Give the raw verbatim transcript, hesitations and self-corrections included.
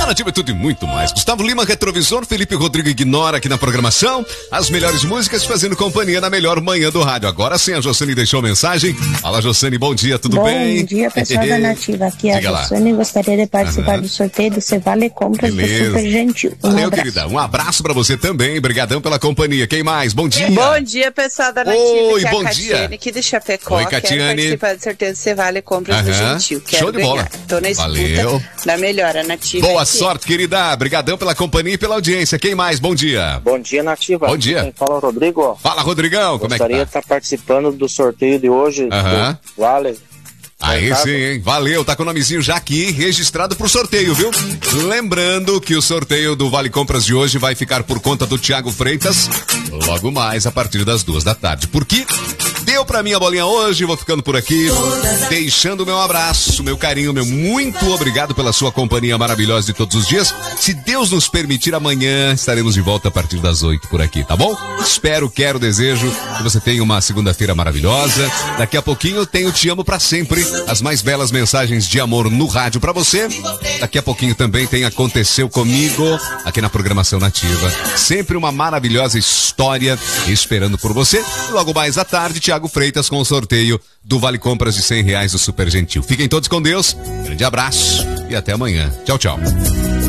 Nativa é tudo e muito mais. Gustavo Lima, Retrovisor, Felipe Rodrigo Ignora aqui na programação. As melhores músicas fazendo companhia na melhor manhã do rádio. Agora sim, a Jossane deixou mensagem. Fala, Jossane, bom dia, tudo bom bem? Bom dia, pessoal da Nativa. Aqui é Diga a Jossane. Gostaria de participar Uhum. do sorteio do Cevale Compras do Super Gentil. Um Valeu, abraço. querida. Um abraço pra você também. Obrigadão pela companhia. Quem mais? Bom dia. Bom dia, pessoal da Nativa. Oi, que é bom a Catiane, dia. aqui de Chapecó. Oi, Catiane. Quero participar do sorteio do Cevale Compras Uhum. do Gentil. Quero Show de ganhar. bola. Tô na escuta Valeu. da melhor, a Nativa. Boa aqui. sorte, querida. Obrigadão pela companhia e pela audiência. Quem mais? Bom dia. Bom dia, Nativa. Bom dia. Quem fala, Rodrigo. Fala, Rodrigão. Como é que Gostaria tá? de estar participando do sorteio de hoje. Aham. Do Vale. Aí Mercado. sim, hein? Valeu, tá com o nomezinho já aqui registrado pro sorteio, viu? Lembrando que o sorteio do Vale Compras de hoje vai ficar por conta do Thiago Freitas logo mais a partir das duas da tarde. Por quê? Deu pra mim a bolinha hoje, vou ficando por aqui, deixando o meu abraço, meu carinho, meu muito obrigado pela sua companhia maravilhosa de todos os dias. Se Deus nos permitir, amanhã estaremos de volta a partir das oito por aqui, tá bom? Espero, quero, desejo que você tenha uma segunda-feira maravilhosa. Daqui a pouquinho tem o Te Amo Pra Sempre, as mais belas mensagens de amor no rádio pra você. Daqui a pouquinho também tem Aconteceu Comigo, aqui na programação Nativa. Sempre uma maravilhosa história esperando por você. E logo mais à tarde, Thiago Freitas com o sorteio do Vale Compras de cem reais do Super Gentil. Fiquem todos com Deus, grande abraço e até amanhã. Tchau, tchau.